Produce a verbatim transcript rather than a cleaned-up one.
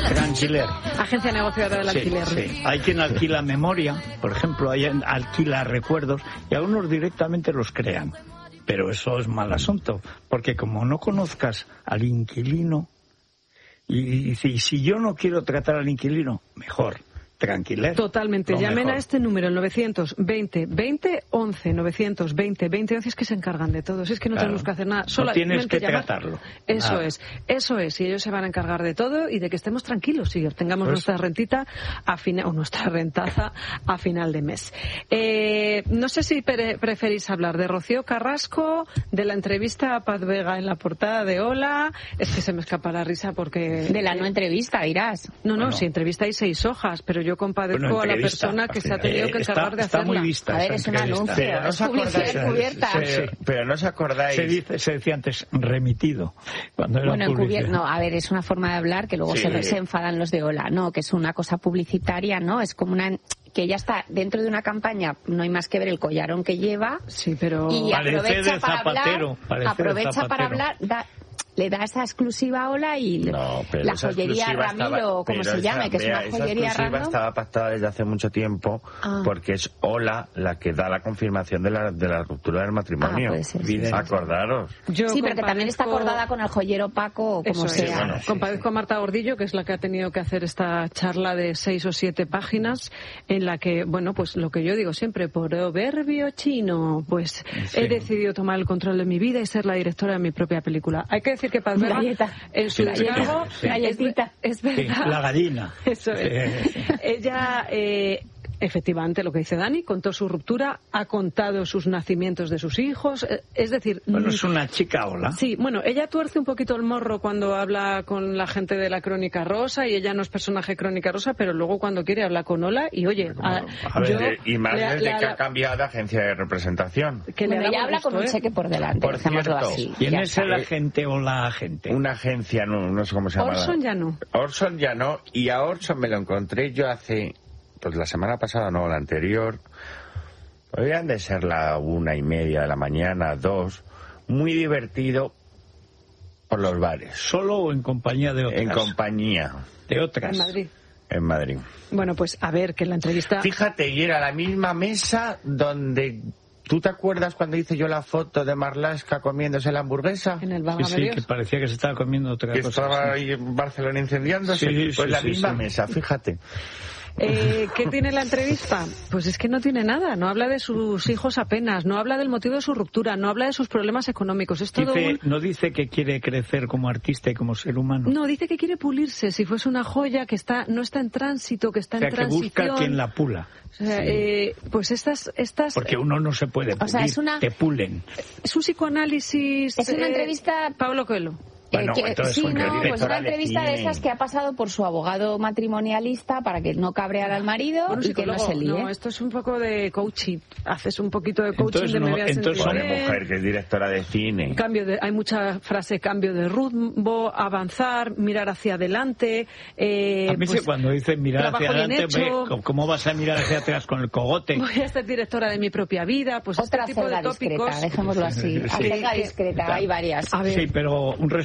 Tranquiler. Agencia negociadora del Sí, alquiler. sí. Hay quien alquila memoria, por ejemplo, hay quien alquila recuerdos y algunos directamente los crean. Pero eso es mal asunto, porque como no conozcas al inquilino, y, y si, si yo no quiero tratar al inquilino, mejor. Tranquiler. Totalmente. Lo Llamen mejor. a este número, el novecientos veinte veinte once, novecientos veinte veinte once, es que se encargan de todo. Si es que no Claro. tenemos que hacer nada. No Solamente tienes que llamar. tratarlo. Eso Nada. es. Eso es. Y ellos se van a encargar de todo y de que estemos tranquilos y obtengamos Pues... nuestra rentita a final, o nuestra rentaza a final de mes. Eh, no sé si pre- preferís hablar de Rocío Carrasco, de la entrevista a Paz Vega en la portada de Hola. Es que se me escapa la risa porque... De la no entrevista, dirás. No, no, Bueno. si entrevista hay seis hojas, pero yo compadezco Bueno, a la entrevista, persona que al se ha final. tenido que Eh, encargar está, de está hacerla. muy vista A ver, esa es un entrevista. anuncio. Pero no os Es publicidad acordáis, encubierta. pero, Sí. pero no os acordáis. Se, dice, se decía antes remitido, cuando era Bueno, publicidad. encubierto, no, a ver, es una forma de hablar que luego Sí. se, se enfadan los de Hola, no, que es una cosa publicitaria, ¿no? Es como una... que ya está dentro de una campaña, no hay más que ver el collarón que lleva. Sí, pero... Y Parece aprovecha de para Zapatero, hablar, parece de aprovecha Zapatero. para hablar, da- le da esa exclusiva a Hola y No, pero la esa joyería exclusiva Ramiro, estaba- como pero se esa- llame, que es vea, una esa joyería exclusiva random. estaba pactada desde hace mucho tiempo Ah. porque es Hola la que da la confirmación de la, de la ruptura del matrimonio. Ah, puede ser, sí, sí, sí. Acordaros. Yo Sí, pero que también está compadezco- acordada con el joyero Paco o como Eso sea. es. bueno, sí, Compadezco a Marta Gordillo, que es la que ha tenido que hacer esta charla de seis o siete páginas, en la que, bueno, pues lo que yo digo siempre, proverbio chino, pues Sí. he decidido tomar el control de mi vida y ser la directora de mi propia película. Hay que decir que Paz Vega, Galleta. en su Sí, descargo, sí. Galletita. es, es Sí, verdad. la gallina. Eso es. Sí. Ella, eh, efectivamente, lo que dice Dani, contó su ruptura, ha contado sus nacimientos de sus hijos, eh, es decir... Bueno, mm, es una chica hola. Sí, bueno, ella tuerce un poquito el morro cuando habla con la gente de la Crónica Rosa y ella no es personaje Crónica Rosa, pero luego cuando quiere habla con Hola y oye, a, a ver, yo Eh, y más le- desde le- que ha cambiado de agencia de representación. que le Bueno, ella damos habla con gusto, un ¿eh? cheque por delante, Por dejémoslo cierto, así. ¿Quién ya es está. el agente o la agente? Una agencia, no, no sé cómo se llama. Orson ya no. Orson ya no, y a Orson me lo encontré yo hace, pues la semana pasada, no, la anterior, podrían de ser la una y media de la mañana, dos, muy divertido por los bares, ¿Solo o en compañía de otras? en compañía, De otras. En Madrid. en Madrid. Bueno, pues a ver, que en la entrevista... Fíjate, y era la misma mesa donde... ¿Tú te acuerdas cuando hice yo la foto de Marlaska comiéndose la hamburguesa? En el Sí, Válgame sí, Dios. que parecía que se estaba comiendo otra Que cosa. estaba sí. ahí en Barcelona incendiándose. Sí, pues sí, la sí, misma sí. mesa, fíjate. Eh, ¿Qué tiene la entrevista? Pues es que no tiene nada, no habla de sus hijos apenas, no habla del motivo de su ruptura, no habla de sus problemas económicos, es todo Dice- un... No dice que quiere crecer como artista y como ser humano. No, dice que quiere pulirse, si fuese una joya que está no está en tránsito, que está O sea, en que busca transición. quien la pula. O sea, eh, pues estas, estas Porque uno no se puede pulir, O sea, es una- te pulen. es un psicoanálisis. Es una eh, entrevista- Pablo Coelho. Bueno, Eh, que- entonces sí, fue no, increíble. pues una Directora de entrevista de, cine. esas que ha pasado por su abogado matrimonialista para que no cabreara al marido Bueno, y que no psicólogo, se líe. no, esto es un poco de coaching. Haces un poquito de coaching Entonces de no- me voy a entonces sentir Pobre bien. mujer que es directora de cine. Cambio de, hay mucha frase cambio de rumbo, avanzar, mirar hacia adelante. Eh, A mí pues, sí, cuando dicen mirar hacia trabajo bien adelante, hecho. ve, ¿cómo vas a mirar hacia atrás con el cogote? Voy a ser directora de mi propia vida, pues Otra este tipo celda de tópicos. discreta, dejémoslo así. Sí. Acelga Que- discreta, hay varias. A ver, Sí, pero un